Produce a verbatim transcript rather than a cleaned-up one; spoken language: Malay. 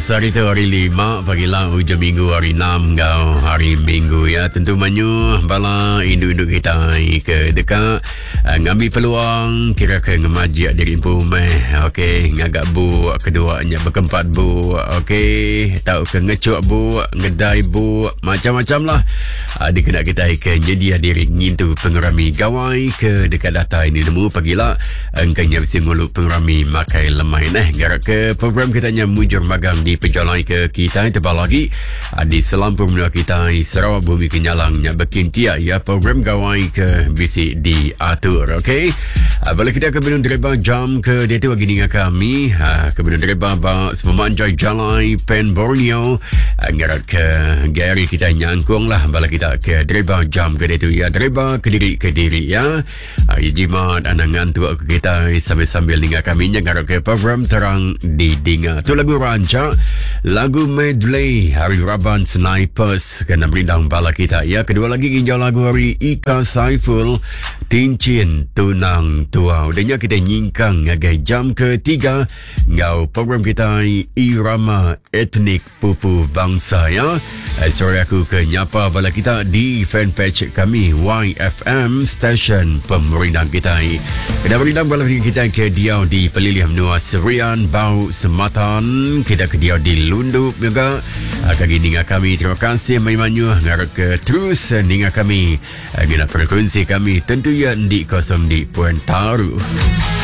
Selasa hari tu hari lima, pagilah hujung minggu hari enam kau hari minggu ya. Tentu menyu bala induk-induk kita ke dekat uh, ngambil peluang kira ke ngemajak diri pun meh. Okey, ngagak bu keduanya berkempat bu. Okey, tahu ke ngecuk bu, ngedai bu, macam-macam lah. Uh, dikena kita ke nyedia diri ngintu pengerami gawai ke dekat data ini nemu pagilah engkanya besi nguluk pengerami makai lemai neh. Garak ke program kita nya mujur magang di penjalai ke kita tebal lagi di selampur menua kita Sarawak Bumi Kenyalangnya berkintia ya program gawai ke bisi diatur. Okey, balik kita ke benun dereba jam ke dia tu lagi dengan kami ke benun dereba ba sememanjai jalai pen Borneo ngarat ke Gary kita nyangkung lah balik kita ke dereba jam ke dia tu ya dereba ke diri ke diri ya jimat anak ngantuk ke kita sambil-sambil dengan kami ngarat ke program terang di Dinga. Tu lagu rancak, lagu medley Hari Raban Snipers kena berindang bala kita ya. Kedua lagi ginjal lagu hari Ika Saiful Tincin Tunang Tua. Udahnya kita nyingkang ngagai jam ketiga ngau program kita Irama Etnik Pupu Bangsa ya. Sorry aku ke nyapa bala kita di fanpage kami Y F M Station pemerintah kita. Kena berindang bala kita ke Diau di Pelilihan Menua Serian Bau Sematan, kita ke dia di Lundup juga. Kagi ninga kami terima kasih maimanyu ngarak ke terus ninga kami ngina frekuensi kami tentu ya di kosong di Puan Taru.